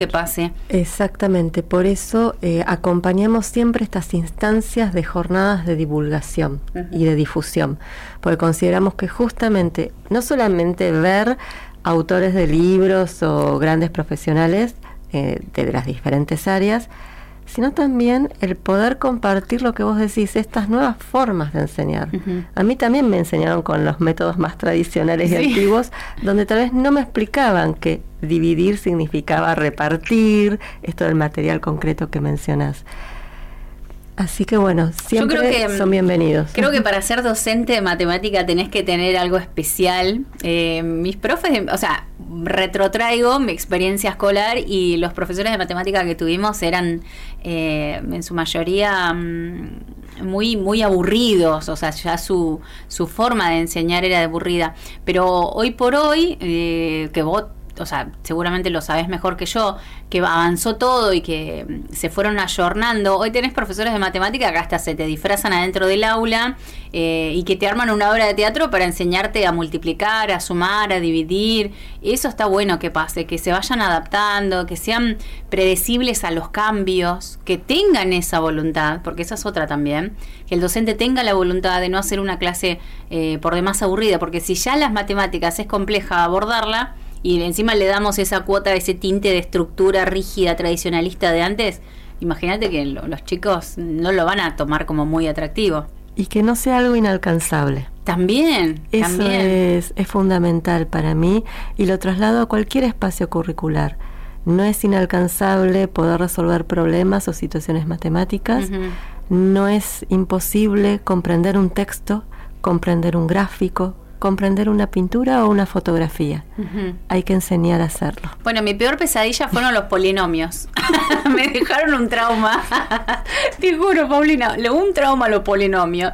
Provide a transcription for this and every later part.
que pase. Exactamente, por eso acompañamos siempre estas instancias de jornadas de divulgación y de difusión, porque consideramos que justamente no solamente ver autores de libros o grandes profesionales de las diferentes áreas, sino también el poder compartir lo que vos decís, estas nuevas formas de enseñar. A mí también me enseñaron con los métodos más tradicionales y antiguos, donde tal vez no me explicaban que dividir significaba repartir, esto del material concreto que mencionás. Así que bueno, siempre son bienvenidos. Creo que para ser docente de matemática tenés que tener algo especial. Mis profes, retrotraigo mi experiencia escolar y los profesores de matemática que tuvimos eran en su mayoría muy, muy aburridos, o sea, ya su forma de enseñar era aburrida. Pero hoy por hoy, que vos, o sea, seguramente lo sabés mejor que yo, que avanzó todo y que se fueron ayornando. Hoy tenés profesores de matemática que hasta se te disfrazan adentro del aula y que te arman una obra de teatro para enseñarte a multiplicar, a sumar, a dividir. Eso está bueno que pase, que se vayan adaptando, que sean predecibles a los cambios, que tengan esa voluntad, porque esa es otra también, que el docente tenga la voluntad de no hacer una clase por demás aburrida, porque si ya las matemáticas es compleja abordarla, y encima le damos esa cuota, ese tinte de estructura rígida, tradicionalista de antes, imagínate que los chicos no lo van a tomar como muy atractivo. Y que no sea algo inalcanzable. También. Eso es fundamental para mí y lo traslado a cualquier espacio curricular. No es inalcanzable poder resolver problemas o situaciones matemáticas. No es imposible comprender un texto, comprender un gráfico, comprender una pintura o una fotografía. Hay que enseñar a hacerlo. Bueno, mi peor pesadilla fueron los polinomios. Me dejaron un trauma. Te juro, Paulina, un trauma los polinomios.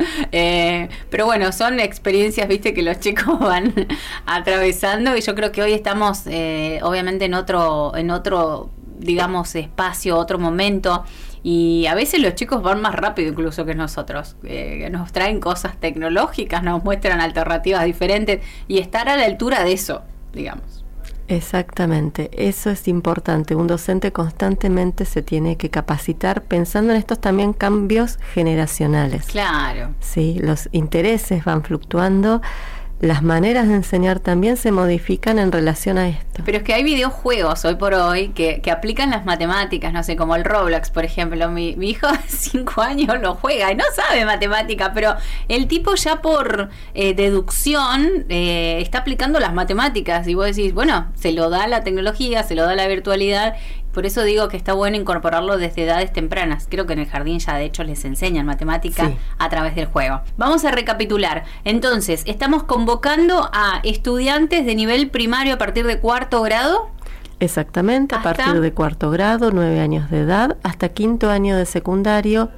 Pero bueno, son experiencias, viste, que los chicos van atravesando y yo creo que hoy estamos obviamente en otro, digamos, espacio, otro momento. Y a veces los chicos van más rápido incluso que nosotros, nos traen cosas tecnológicas, nos muestran alternativas diferentes y estar a la altura de eso, digamos. Exactamente, eso es importante. Un docente constantemente se tiene que capacitar pensando en estos también cambios generacionales. Claro. Sí, los intereses van fluctuando. Las maneras de enseñar también se modifican en relación a esto. Pero es que hay videojuegos hoy por hoy que aplican las matemáticas, no sé, como el Roblox, por ejemplo. Mi hijo de 5 años lo juega y no sabe matemática, pero el tipo ya por deducción está aplicando las matemáticas. Y vos decís, bueno, se lo da la tecnología, se lo da la virtualidad. Por eso digo que está bueno incorporarlo desde edades tempranas. Creo que en el jardín ya de hecho les enseñan matemática a través del juego. Vamos a recapitular. Entonces, estamos convocando a estudiantes de nivel primario a partir de 4º grado. Exactamente, a partir de 4º grado, 9 años de edad, hasta 5º año de secundaria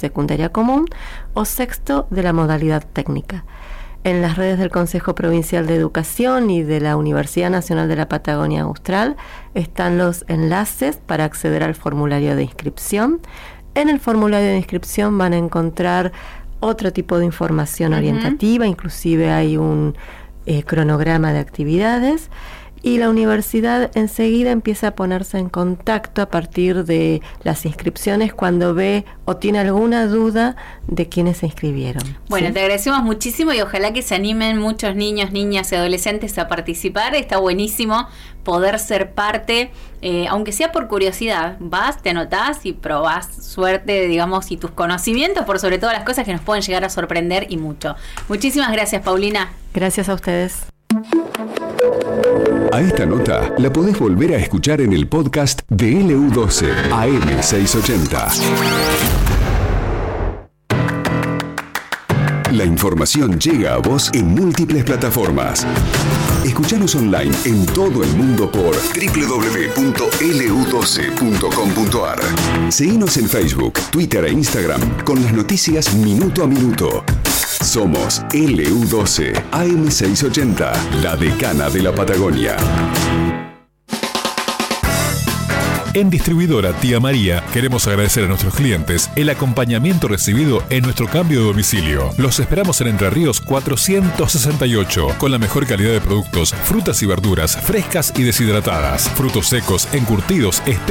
común o 6º de la modalidad técnica. En las redes del Consejo Provincial de Educación y de la Universidad Nacional de la Patagonia Austral están los enlaces para acceder al formulario de inscripción. En el formulario de inscripción van a encontrar otro tipo de información orientativa, inclusive hay un cronograma de actividades. Y la universidad enseguida empieza a ponerse en contacto a partir de las inscripciones cuando ve o tiene alguna duda de quiénes se inscribieron. Bueno, ¿sí? Te agradecemos muchísimo y ojalá que se animen muchos niños, niñas y adolescentes a participar. Está buenísimo poder ser parte, aunque sea por curiosidad. Vas, te anotás y probás suerte, digamos, y tus conocimientos por sobre todas las cosas que nos pueden llegar a sorprender y mucho. Muchísimas gracias, Paulina. Gracias a ustedes. A esta nota la podés volver a escuchar en el podcast de LU12 AM680. La información llega a vos en múltiples plataformas. Escuchanos online en todo el mundo por www.lu12.com.ar. Seguinos en Facebook, Twitter e Instagram con las noticias minuto a minuto. Somos LU12 AM680, la decana de la Patagonia. En Distribuidora Tía María queremos agradecer a nuestros clientes el acompañamiento recibido en nuestro cambio de domicilio. Los esperamos en Entre Ríos 468 con la mejor calidad de productos, frutas y verduras frescas y deshidratadas, frutos secos, encurtidos,